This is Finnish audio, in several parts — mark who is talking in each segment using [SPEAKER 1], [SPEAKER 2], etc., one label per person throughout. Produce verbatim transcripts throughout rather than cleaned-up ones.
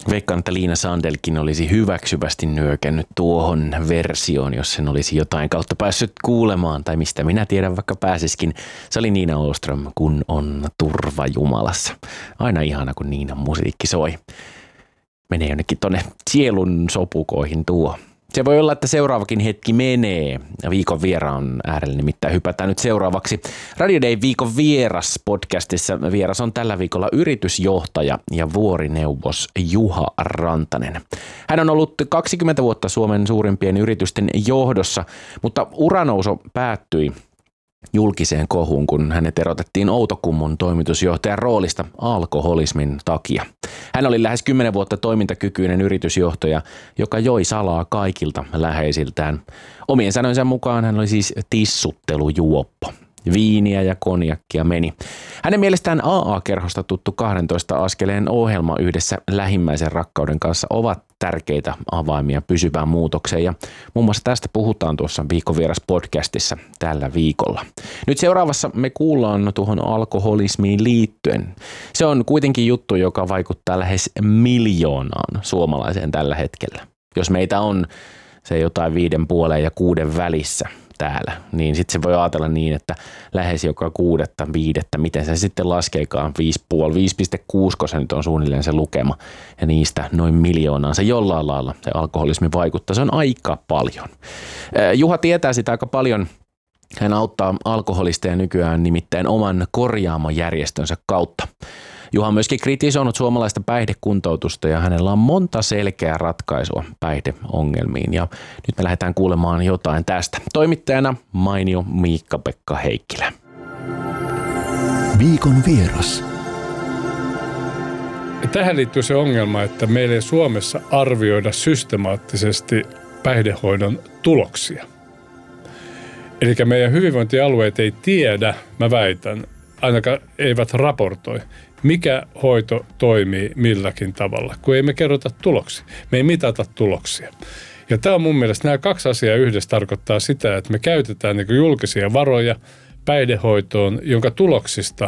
[SPEAKER 1] Veikkaan, että Liina Sandelkin olisi hyväksyvästi nyökännyt tuohon versioon, jos sen olisi jotain kautta päässyt kuulemaan, tai mistä minä tiedän, vaikka pääsiskin. Se oli Nina Åström, kun on turva Jumalassa. Aina ihana, kun Niinan musiikki soi. Menee jonnekin tonne sielun sopukoihin tuo. Se voi olla, että seuraavakin hetki menee. Viikon vieraan äärelle nimittäin hypätään nyt seuraavaksi. Radio Day viikon vieras podcastissa. Vieras on tällä viikolla yritysjohtaja ja vuorineuvos Juha Rantanen. Hän on ollut kaksikymmentä vuotta Suomen suurimpien yritysten johdossa, mutta uranousu päättyi julkiseen kohuun, kun hänet erotettiin Outokummun toimitusjohtajan roolista alkoholismin takia. Hän oli lähes kymmenen vuotta toimintakykyinen yritysjohtaja, joka joi salaa kaikilta läheisiltään. Omien sanojensa mukaan hän oli siis tissuttelujuoppo. Viiniä ja konjakkia meni. Hänen mielestään A A-kerhosta tuttu kahdentoista askeleen ohjelma yhdessä lähimmäisen rakkauden kanssa ovat tärkeitä avaimia pysyvään muutokseen ja muun muassa tästä puhutaan tuossa Viikon vieras podcastissa tällä viikolla. Nyt seuraavassa me kuullaan tuohon alkoholismiin liittyen. Se on kuitenkin juttu, joka vaikuttaa lähes miljoonaan suomalaiseen tällä hetkellä. Jos meitä on se jotain viiden puoleen ja kuuden välissä täällä, niin sitten se voi ajatella niin, että lähes joka kuudetta, viidettä, miten se sitten laskeekaan, viisi puoli, viisi pilkku kuusi, kun se nyt on suunnilleen se lukema, ja niistä noin miljoonaan se jollain lailla se alkoholismi vaikuttaa. Se on aika paljon. Juha tietää sitä aika paljon. Hän auttaa alkoholisteja nykyään nimittäin oman korjaamojärjestönsä kautta. Juha on myöskin kritisoinut suomalaista päihdekuntoutusta ja hänellä on monta selkeää ratkaisua päihdeongelmiin. Ja nyt me lähdetään kuulemaan jotain tästä. Toimittajana mainio Miikka-Pekka Heikkilä.
[SPEAKER 2] Viikon vieras.
[SPEAKER 3] Tähän liittyy se ongelma, että meillä ei Suomessa arvioida systemaattisesti päihdehoidon tuloksia. Eli meidän hyvinvointialueet ei tiedä, mä väitän, ainakaan eivät raportoi, mikä hoito toimii milläkin tavalla, kun ei me kerrota tuloksia. Me ei mitata tuloksia. Ja tämä on mun mielestä, nämä kaksi asiaa yhdessä tarkoittaa sitä, että me käytetään niin kuin julkisia varoja päihdehoitoon, jonka tuloksista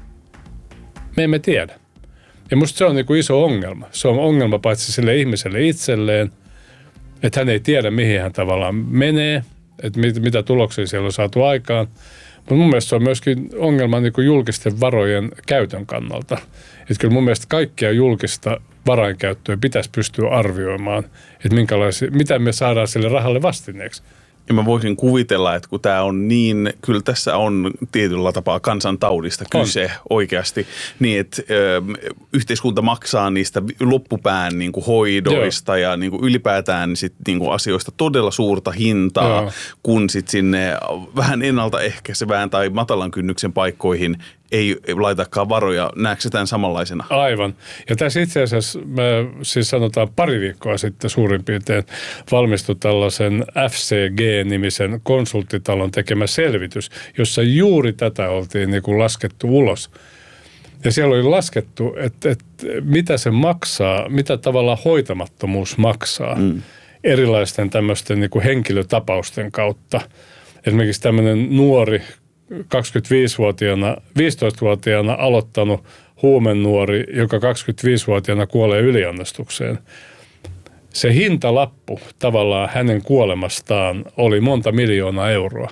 [SPEAKER 3] me emme tiedä. Ja musta se on niin kuin iso ongelma. Se on ongelma paitsi sille ihmiselle itselleen, että hän ei tiedä, mihin hän tavallaan menee, että mit, mitä tuloksia siellä on saatu aikaan. Mutta mun mielestä se on myöskin ongelma niin kuin julkisten varojen käytön kannalta. Että kyllä mun mielestä kaikkia julkista varainkäyttöä pitäisi pystyä arvioimaan, että minkälaisia, mitä me saadaan sille rahalle vastineeksi.
[SPEAKER 4] Ja mä voisin kuvitella, että kun tämä on niin, kyllä tässä on tietyllä tapaa kansantaudista kyse on oikeasti, niin että ö, yhteiskunta maksaa niistä loppupään niin kuin hoidoista Joo. ja niin kuin ylipäätään sit, niin kuin asioista todella suurta hintaa, Joo. kun sitten sinne vähän ennaltaehkäisevään tai matalan kynnyksen paikkoihin ei laitakaan varoja. Näetkö tämän samanlaisena?
[SPEAKER 3] Aivan. Ja tässä itse asiassa mä siis sanotaan pari viikkoa sitten suurin piirtein valmistui tällaisen F C G-nimisen konsulttitalon tekemä selvitys, jossa juuri tätä oltiin niin kuin laskettu ulos. Ja siellä oli laskettu, että, että mitä se maksaa, mitä tavallaan hoitamattomuus maksaa mm. erilaisten tämmöisten niin kuin henkilötapausten kautta. Esimerkiksi tämmöinen nuori kaksikymmentäviisivuotiaana, viisitoistavuotiaana aloittanut huumenuori, joka kaksikymmentäviisivuotiaana kuolee yliannostukseen. Se hintalappu tavallaan hänen kuolemastaan oli monta miljoonaa euroa.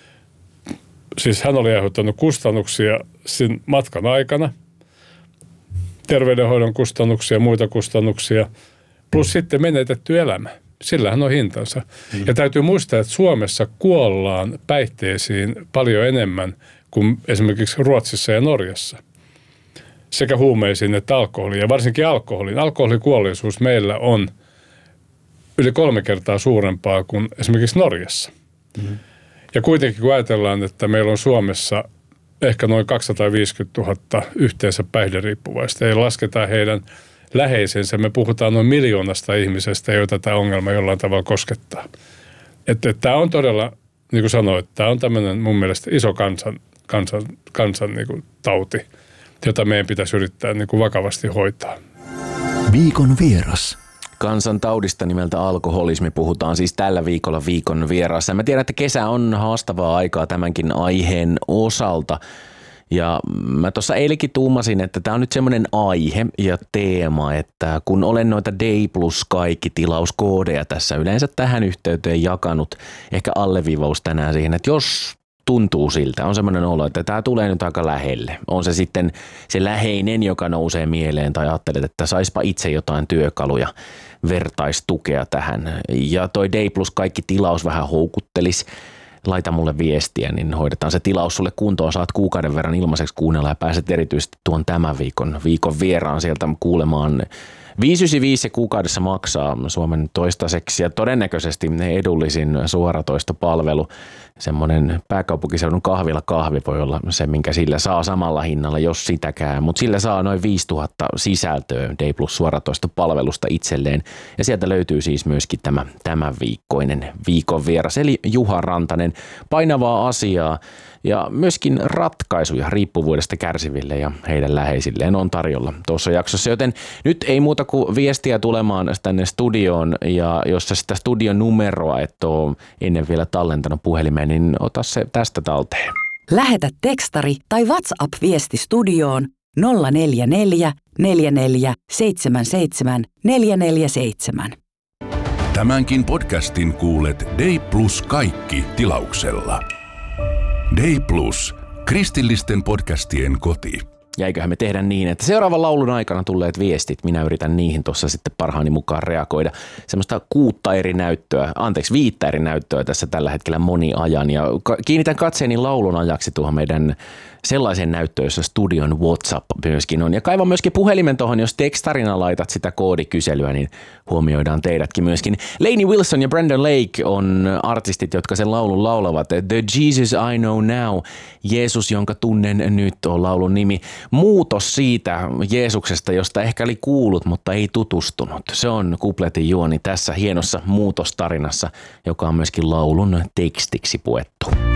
[SPEAKER 3] Siis hän oli aiheuttanut kustannuksia sen matkan aikana, terveydenhoidon kustannuksia, muita kustannuksia, plus sitten menetetty elämä. Sillähän on hintansa. Mm. Ja täytyy muistaa, että Suomessa kuollaan päihteisiin paljon enemmän kuin esimerkiksi Ruotsissa ja Norjassa. Sekä huumeisiin että alkoholiin, ja varsinkin alkoholiin. Alkoholikuolleisuus meillä on yli kolme kertaa suurempaa kuin esimerkiksi Norjassa. Mm. Ja kuitenkin kun ajatellaan, että meillä on Suomessa ehkä noin kaksisataaviisikymmentätuhatta yhteensä päihderiippuvaista, ja lasketaan heidän läheisensä, me puhutaan noin miljoonasta ihmisestä, joita tämä ongelma jollain tavalla koskettaa. Että et, tämä on todella, niin kuin sanoit, tämä on tämmöinen mun mielestä iso kansan, kansan, kansan niin kuin tauti, jota meidän pitäisi yrittää niin kuin vakavasti hoitaa.
[SPEAKER 2] Viikon vieras.
[SPEAKER 1] Kansantaudista nimeltä alkoholismi puhutaan siis tällä viikolla Viikon vieraassa. Mä tiedän, että kesä on haastavaa aikaa tämänkin aiheen osalta. Ja mä tuossa eilenkin tuumasin, että tämä on nyt semmoinen aihe ja teema, että kun olen noita Day Plus kaikki tilauskoodeja tässä yleensä tähän yhteyteen jakanut, ehkä alleviivaus tänään siihen, että jos tuntuu siltä, on semmoinen olo, että tämä tulee nyt aika lähelle. On se sitten se läheinen, joka nousee mieleen tai ajattelet, että saispa itse jotain työkaluja, vertaistukea tähän. Ja toi Day Plus kaikki tilaus vähän houkuttelisi. Laita mulle viestiä, niin hoidetaan se tilaus sulle kuntoon. Saat kuukauden verran ilmaiseksi kuunnella ja pääset erityisesti tuon tämän viikon, viikon vieraan sieltä kuulemaan. viisi yhdeksänkymmentäviisi se kuukaudessa maksaa Suomen toistaiseksi ja todennäköisesti edullisin suoratoistopalvelu. Semmoinen pääkaupunkiseudun kahvila kahvi voi olla se, minkä sillä saa samalla hinnalla, jos sitäkään. Mutta sillä saa noin viisituhatta sisältöä Day Plus suoratoistopalvelusta itselleen. Ja sieltä löytyy siis myöskin tämä tämän viikkoinen viikon vieras, eli Juha Rantanen. Painavaa asiaa ja myöskin ratkaisuja riippuvuudesta kärsiville ja heidän läheisilleen on tarjolla tuossa jaksossa. Joten nyt ei muuta kuin viestiä tulemaan tänne studioon, ja jos sä sitä studion numeroa et ole ennen vielä tallentanut puhelimeen, niin ota se tästä talteen.
[SPEAKER 5] Lähetä tekstari tai WhatsApp-viesti studioon nolla neljä neljä neljä neljä seitsemän seitsemän neljä neljä seitsemän.
[SPEAKER 6] Tämänkin podcastin kuulet Day Plus kaikki tilauksella. Day Plus, kristillisten podcastien koti.
[SPEAKER 1] Ja eiköhän me tehdä niin, että seuraavan laulun aikana tulleet viestit, minä yritän niihin tuossa sitten parhaani mukaan reagoida. Semmoista kuutta eri näyttöä, anteeksi viittä eri näyttöä tässä tällä hetkellä moni ajan. Ja kiinnitän katseeni laulun ajaksi tuohon meidän sellaisen näyttöön, jossa studion WhatsApp myöskin on. Ja kaivan myöskin puhelimen tuohon, jos tekstarina laitat sitä koodikyselyä, niin huomioidaan teidätkin myöskin. Lainey Wilson ja Brandon Lake on artistit, jotka sen laulun laulavat. The Jesus I Know Now, Jeesus, jonka tunnen nyt, on laulun nimi. Muutos siitä Jeesuksesta, josta ehkä oli kuullut, mutta ei tutustunut. Se on kupletin juoni tässä hienossa muutostarinassa, joka on myöskin laulun tekstiksi puettu.